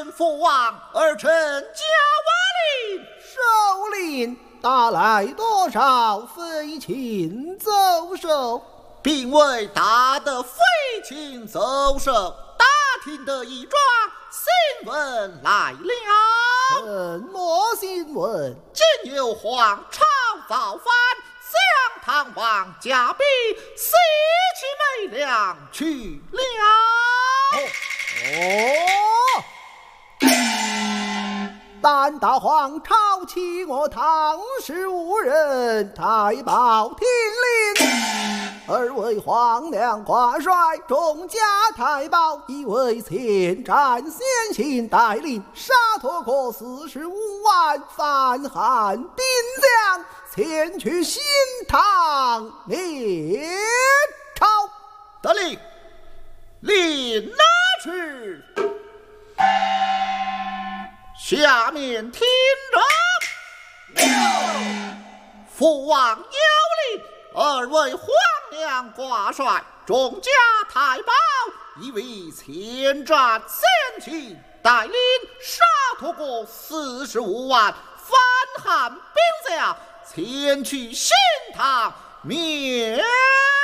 父王，儿臣加瓦令。 首领打来多少飞禽走兽？ 并未打得飞禽走兽，打听得一桩新闻来了。 什么新闻？ 今有皇朝造反，姜唐王驾崩，西岐美良去了。 但大皇朝欺我唐氏无人，太保听令。二位皇娘挂帅，众家太保以为前战先行，带领沙陀国45万反汉兵将前去新唐灭朝。 得令，令拿去。下面听着，父王有令，二位皇娘挂帅，众家太保以为前战先行，带领沙陀国45万反汉兵将前去新唐灭